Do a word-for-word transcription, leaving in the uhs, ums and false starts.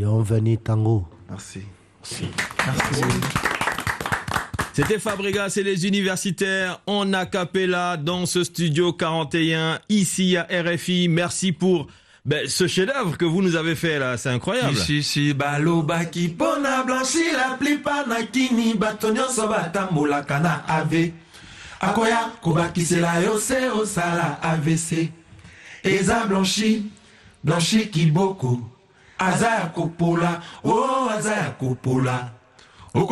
Bienvenue Tango. Merci. Merci. Merci. C'était Fabregas et les universitaires en a cappella dans ce studio quarante et un, ici à R F I. Merci pour ben, ce chef-d'œuvre que vous nous avez fait là, c'est incroyable. Si, si, baloba ki pona blanchi la plipa na kini batonyo sobata molaka na ave. Akoya kobakise la yose osala A V C. Eza blanchi, blanchi ki boko. Azaya kopola, oh azaya kopola.